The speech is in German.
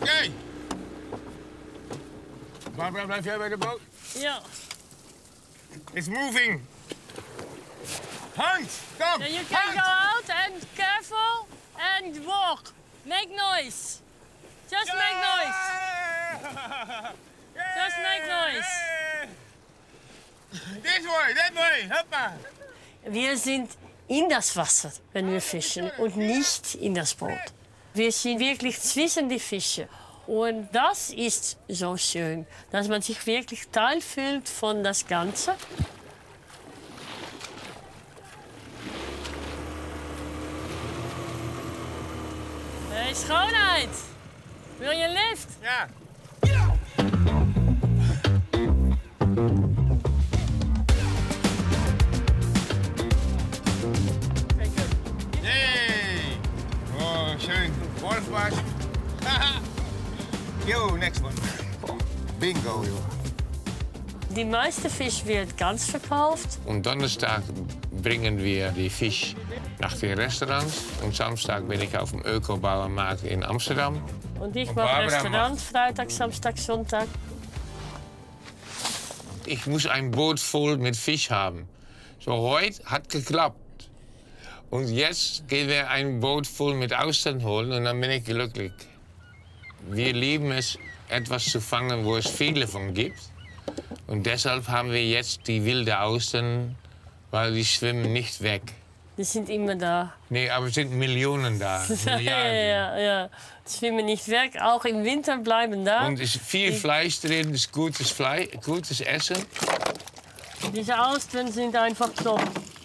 Okay. Barbara, blijf jij bij de boot? Ja. It's moving. Hans, come. You can go out and careful and walk. Make noise. Just make noise. Just make noise. This way, that way. Hoppa. Wir sind in das Wasser, wenn wir fischen, und nicht in das Boot. Wir sind wirklich zwischen die Fische. Und das ist so schön, dass man sich wirklich Teil fühlt von das Ganze. Hey, schoonheid! Wil je een lift? Ja. Yay! Oh, schön. Wolfpass. Yo, next one. Bingo, joh. Die meiste Fisch wird ganz verkauft. Und Donnerstag bringen wir die Fisch nach den Restaurants. Und Samstag bin ich auf dem Öko-Bauernmarkt in Amsterdam. Und ich mache Restaurant Freitag, Samstag, Sonntag. Ich muss ein Boot voll mit Fisch haben. So, heute hat geklappt. Und jetzt gehen wir ein Boot voll mit Austern holen und dann bin ich glücklich. Wir lieben es, etwas zu fangen, wo es viele von gibt. Und deshalb haben wir jetzt die wilde Austern, weil die schwimmen nicht weg. Die sind immer da. Nee, aber es sind Millionen da. Milliarden. ja. Die schwimmen nicht weg, auch im Winter bleiben da. Und es ist viel Fleisch drin, es ist gutes Essen. Diese Austern sind einfach top.